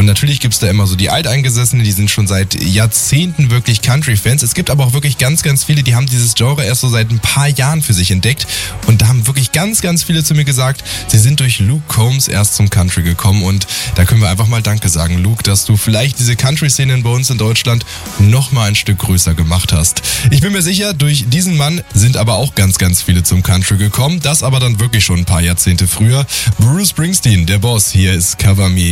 Und natürlich gibt's da immer so die Alteingesessenen, die sind schon seit Jahrzehnten wirklich Country-Fans. Es gibt aber auch wirklich ganz, ganz viele, die haben dieses Genre erst so seit ein paar Jahren für sich entdeckt. Und da haben wirklich ganz, ganz viele zu mir gesagt, sie sind durch Luke Combs erst zum Country gekommen. Und da können wir einfach mal Danke sagen, Luke, dass du vielleicht diese Country-Szenen bei uns in Deutschland noch mal ein Stück größer gemacht hast. Ich bin mir sicher, durch diesen Mann sind aber auch ganz, ganz viele zum Country gekommen. Das aber dann wirklich schon ein paar Jahrzehnte früher. Bruce Springsteen, der Boss, hier ist Cover Me.